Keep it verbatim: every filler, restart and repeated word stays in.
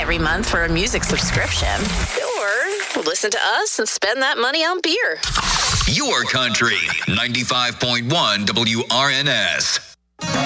every month for a music subscription. Or listen to us and spend that money on beer. Your country, ninety-five point one W R N S.